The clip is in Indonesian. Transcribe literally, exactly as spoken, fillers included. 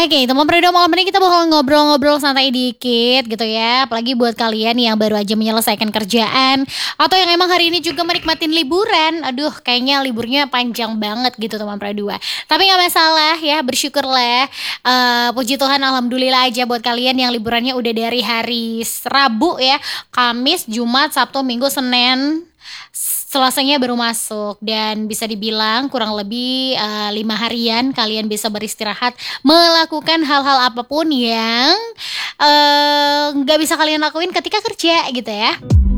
Oke, teman Perindo malam ini kita bakal ngobrol-ngobrol santai dikit gitu ya. Apalagi buat kalian yang baru aja menyelesaikan kerjaan atau yang emang hari ini juga menikmatin liburan. Aduh, kayaknya liburnya panjang banget gitu teman Perindo. Tapi nggak masalah ya, bersyukurlah. Eh, puji Tuhan, alhamdulillah aja buat kalian yang liburannya udah dari hari Rabu ya, Kamis, Jumat, Sabtu, Minggu, Senin. Selasanya baru masuk dan bisa dibilang kurang lebih eh, lima harian kalian bisa beristirahat melakukan hal-hal apapun yang eh, nggak bisa kalian lakuin ketika kerja gitu ya.